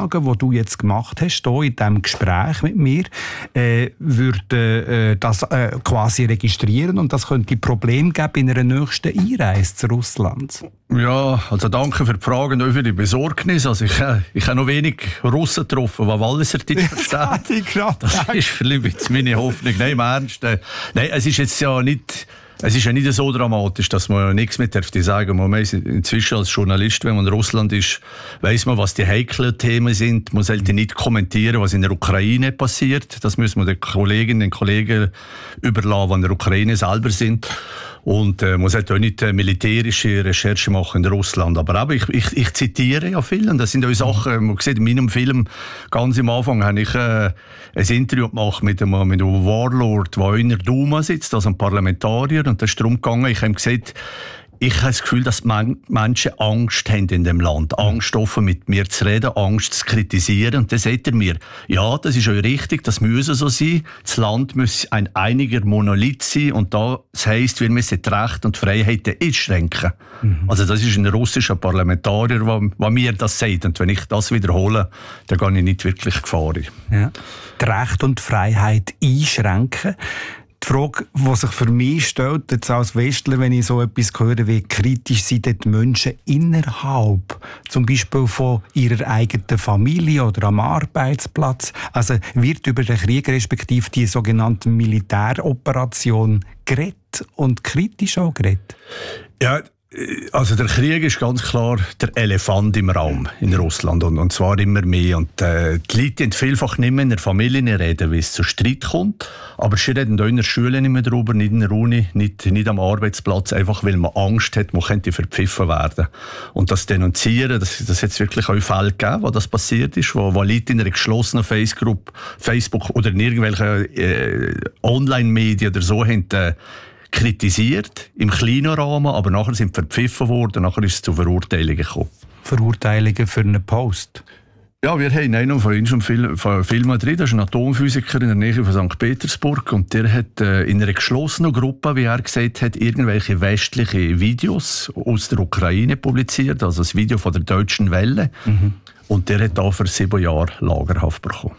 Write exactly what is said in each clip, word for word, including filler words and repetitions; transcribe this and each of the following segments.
Aussagen, die du jetzt gemacht hast, hier in diesem Gespräch mit mir, äh, würde äh, das äh, quasi registrieren und das könnte Probleme geben in einer nächsten Einreise zu Russland? Ja, also danke für die Frage und auch für die Besorgnis. Also ich, äh, ich habe noch wenig Russen getroffen, die Walliser Deutsch verstehen. Das ist vielleicht meine Hoffnung. Nein, im Ernst. Äh, nein, es ist jetzt ja nicht... Es ist ja nicht so dramatisch, dass man nichts mehr darf sagen. Man muss inzwischen als Journalist, wenn man in Russland ist, weiss man, was die heiklen Themen sind. Man sollte nicht kommentieren, was in der Ukraine passiert. Das müssen wir den Kolleginnen und Kollegen überlassen, die in der Ukraine selber sind. Und äh, man sollte auch nicht äh, militärische Recherche machen in Russland. Aber eben, ich, ich, ich zitiere ja viel. Und das sind auch Sachen, man sieht in meinem Film, ganz am Anfang habe ich äh, ein Interview gemacht mit einem, mit einem Warlord, der in der Duma sitzt, also ein Parlamentarier. Und da ist darum gegangen, ich habe gesagt, ich habe das Gefühl, dass die Menschen Angst haben in dem Land. Angst, offen mit mir zu reden, Angst zu kritisieren. Und dann sagt er mir, ja, das ist auch richtig, das muss so sein. Das Land muss ein einiger Monolith sein. Und das heisst, wir müssen die Rechte und Freiheiten einschränken. Mhm. Also das ist ein russischer Parlamentarier, der mir das sagt. Und wenn ich das wiederhole, dann gehe ich nicht wirklich Gefahr. Ja. Die Rechte und die Freiheit einschränken. Die Frage, die sich für mich stellt, jetzt als Westler, wenn ich so etwas höre, wie kritisch sind die Menschen innerhalb, zum Beispiel von ihrer eigenen Familie oder am Arbeitsplatz. Also wird über den Krieg respektive die sogenannte Militäroperation geredet und kritisch auch geredet? Ja, also der Krieg ist ganz klar der Elefant im Raum in Russland und, und zwar immer mehr. Und äh, die Leute vielfach nicht mehr in der Familie reden, wie es zu Streit kommt, aber sie reden auch in der Schule nicht mehr darüber, nicht in der Uni, nicht, nicht am Arbeitsplatz, einfach weil man Angst hat, man könnte verpfiffen werden. Und das Denunzieren, das, das hat es wirklich auch Fälle gegeben, wo das passiert ist, wo, wo Leute in einer geschlossenen Facebook, Facebook oder in irgendwelchen äh, Online-Medien oder so haben, äh, kritisiert, im kleinen Rahmen, aber nachher sind verpfiffen worden, nachher ist es zu Verurteilungen gekommen. Verurteilungen für einen Post? Ja, wir haben einen von uns von Film drin, das ist ein Atomphysiker in der Nähe von Sankt Petersburg und der hat äh, in einer geschlossenen Gruppe, wie er gesagt hat, irgendwelche westliche Videos aus der Ukraine publiziert, also das Video von der Deutschen Welle. Mhm. Und der hat da für sieben Jahre Lagerhaft bekommen.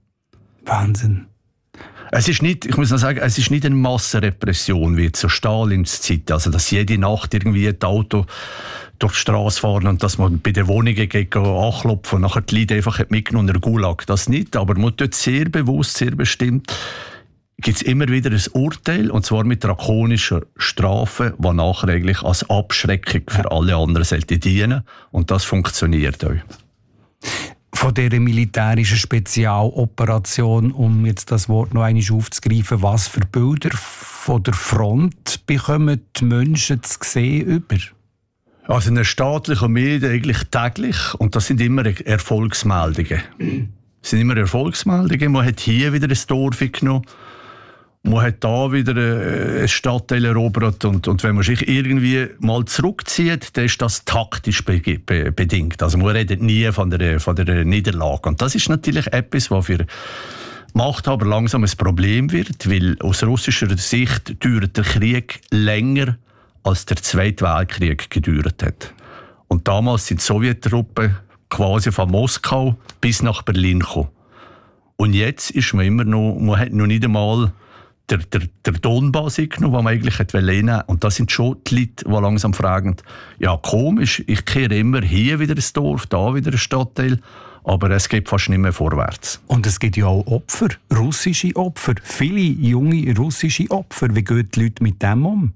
Wahnsinn. Es ist nicht, ich muss noch sagen, es ist nicht eine Massenrepression wie zur Stalins Zeit, also dass jede Nacht irgendwie ein Auto durch die Straße fahren und dass man bei den Wohnungen geht anklopfen und nachher die Leute einfach mitgenommen in der Gulag. Das nicht, aber man tut sehr bewusst, sehr bestimmt, gibt es immer wieder ein Urteil, und zwar mit drakonischer Strafe, die nachher eigentlich als Abschreckung für alle anderen sollte dienen. Und das funktioniert auch. Von dieser militärischen Spezialoperation, um jetzt das Wort noch einmal aufzugreifen, was für Bilder von der Front bekommen die Menschen zu sehen über? Also in den staatlichen Medien eigentlich täglich, und das sind immer Erfolgsmeldungen. Das sind immer Erfolgsmeldungen. Man hat hier wieder ein Dorf genommen, man hat da wieder ein Stadtteil erobert, und, und wenn man sich irgendwie mal zurückzieht, dann ist das taktisch be- be- bedingt. Also man redet nie von der, von der Niederlage. Und das ist natürlich etwas, was für Machthaber langsam ein Problem wird, weil aus russischer Sicht dauert der Krieg länger, als der Zweite Weltkrieg gedauert hat. Und damals sind die Sowjettruppen quasi von Moskau bis nach Berlin gekommen. Und jetzt ist man immer noch, man hat noch nicht einmal der, der, der Donbass genommen, den man eigentlich hätte nehmen. Und das sind schon die Leute, die langsam fragen, ja komisch, ich kehre immer hier wieder ein Dorf, da wieder ein Stadtteil, aber es geht fast nicht mehr vorwärts. Und es gibt ja auch Opfer, russische Opfer, viele junge russische Opfer. Wie gehen die Leute mit dem um?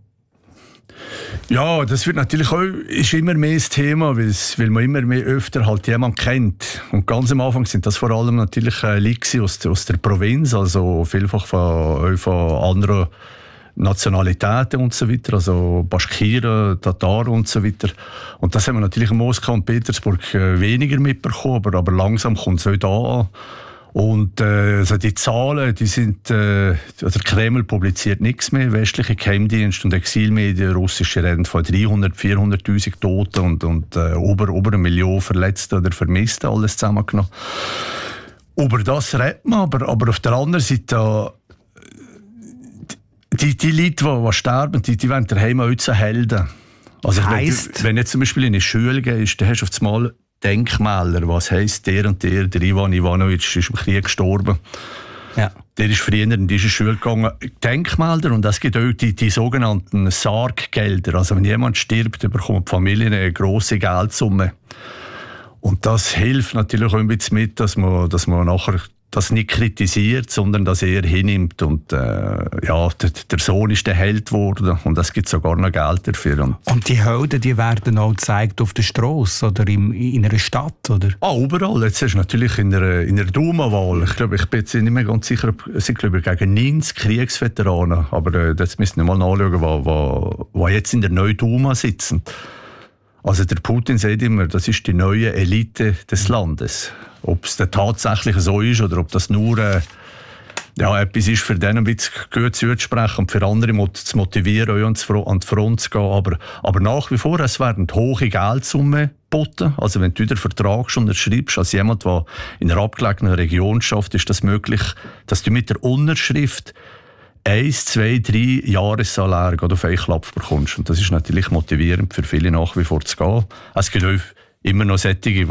Ja, das wird natürlich auch, ist immer mehr das Thema, weil man immer mehr öfter halt jemanden kennt. Und ganz am Anfang sind das vor allem natürlich äh, Leute aus, aus der Provinz, also vielfach von, von anderen Nationalitäten und so weiter, also Baschkiren, Tataren und so weiter. Und das haben wir natürlich in Moskau und Petersburg äh, weniger mitbekommen, aber, aber langsam kommt es auch da an. Und äh, also die Zahlen, die sind, äh, der Kreml publiziert nichts mehr. Westliche Geheimdienste und Exilmedien, russische, reden von dreihundert, vierhunderttausend Toten und, und äh, über, über eine Million Verletzte oder Vermisste, alles zusammengenommen. Über das redet man, aber, aber auf der anderen Seite, äh, die, die Leute, die, die sterben, die, die werden daheim auch zu Helden. Also heisst? Wenn, wenn jetzt zum Beispiel in eine Schule gehst, dann hast du auf einmal Denkmäler. Was heisst der und der? Der Ivan Ivanovic ist im Krieg gestorben. Ja. Der ist früher in diese Schule gegangen. Denkmäler, und es gibt auch die, die sogenannten Sarggelder. Also wenn jemand stirbt, bekommt die Familie eine grosse Geldsumme. Und das hilft natürlich auch ein bisschen mit, dass man, dass man nachher das nicht kritisiert, sondern das eher hinnimmt. Und äh, ja, der, der Sohn ist der Held geworden und es gibt sogar noch Geld dafür. Und, und die Helden, die werden auch gezeigt auf der Strasse oder im, in einer Stadt, oder? Ah, überall. Jetzt ist natürlich in der, in der Duma-Wahl. Ich glaube, ich bin jetzt nicht mehr ganz sicher, es sind glaube ich gegen neunzig Kriegsveteranen. Aber äh, jetzt müssen wir mal nachschauen, die jetzt in der neuen Duma sitzen. Also der Putin sagt immer, das ist die neue Elite des Landes. Ob es tatsächlich so ist oder ob das nur äh, ja, etwas ist, für den ein bisschen gut zuzusprechen und für andere zu motivieren, an die Front zu gehen. Aber, aber nach wie vor, es werden hohe Geldsummen geboten. Also wenn du den Vertrag schon unterschreibst, als jemand, der in einer abgelegenen Region schafft, ist das möglich, dass du mit der Unterschrift eins, zwei, drei Jahressalär auf einen Klapp bekommst. Und das ist natürlich motivierend für viele nach wie vor zu gehen. Es gibt auch immer noch solche, die, die,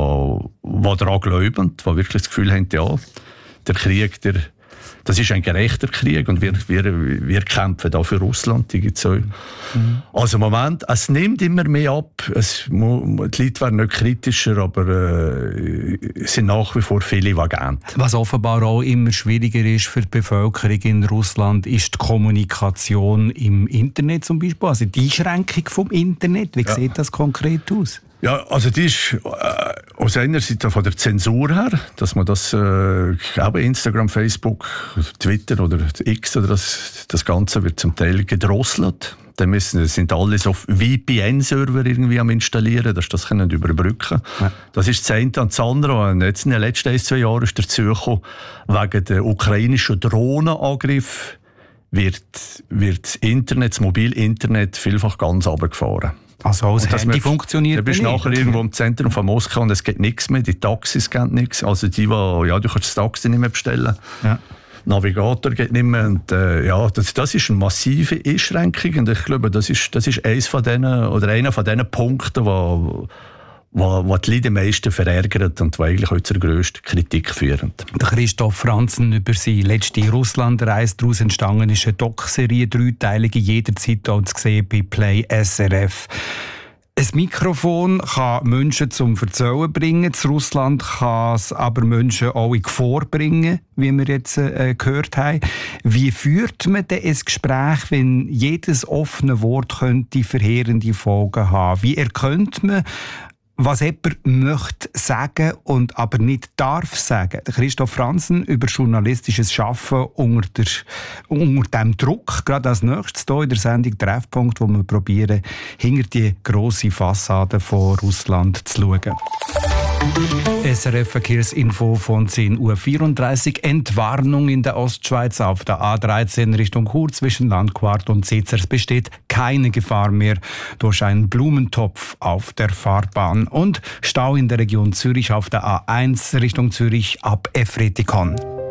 die daran glauben, die wirklich das Gefühl haben, ja, der Krieg, der, das ist ein gerechter Krieg und wir, wir, wir kämpfen da für Russland. Die gibt's auch. Mhm. Also im Moment, es nimmt immer mehr ab. Es, die Leute werden nicht kritischer, aber äh, es sind nach wie vor viele, die gehen. Was offenbar auch immer schwieriger ist für die Bevölkerung in Russland, ist die Kommunikation im Internet zum Beispiel, also die Einschränkung vom Internet. Wie ja. sieht das konkret aus? Ja, also die ist äh, aus einer Seite von der Zensur her, dass man das äh, eben Instagram, Facebook, Twitter oder X oder das, das Ganze wird zum Teil gedrosselt. Dann müssen, sind alle so V P N-Server irgendwie am installieren, dass das können überbrücken. Ja. Das ist das eine und das andere. Und jetzt in den letzten ein, zwei Jahren ist dazu gekommen, wegen der ukrainischen Drohnenangriff wird, wird das Internet, das Mobilinternet vielfach ganz runtergefahren. Also das Handy funktioniert nicht. Du bist nicht. nachher irgendwo im Zentrum von Moskau und es geht nichts mehr. Die Taxis gehen nichts. Also die, die, ja, du kannst das Taxi nicht mehr bestellen. Ja. Navigator geht nicht mehr. Und, äh, ja, das, das ist eine massive Einschränkung. Und ich glaube, das ist, das ist eins von denen, oder einer von diesen Punkten, wo, wo, wo die Leute am meisten verärgert und die eigentlich auch zur grössten Kritik führen. Der Christoph Franzen über seine letzte Russlandreise. Daraus entstanden ist eine Doc-Serie, dreiteilige, jederzeit auch zu sehen bei Play S R F. Ein Mikrofon kann Menschen zum Erzählen bringen. In Russland kann es aber Menschen auch in Gefahr bringen, wie wir jetzt äh, gehört haben. Wie führt man denn ein Gespräch, wenn jedes offene Wort könnte verheerende Folgen haben? Wie erkennt man, was jemand möchte sagen und aber nicht darf sagen? Der Christoph Franzen über journalistisches Arbeiten unter, der, unter dem Druck, gerade als nächstes hier in der Sendung Treffpunkt, wo wir probieren, hinter die grosse Fassade von Russland zu schauen. S R F-Verkehrsinfo von zehn Uhr vierunddreißig. Entwarnung in der Ostschweiz auf der A dreizehn Richtung Chur zwischen Landquart und Sezers besteht keine Gefahr mehr durch einen Blumentopf auf der Fahrbahn. Und Stau in der Region Zürich auf der A eins Richtung Zürich ab Efretikon.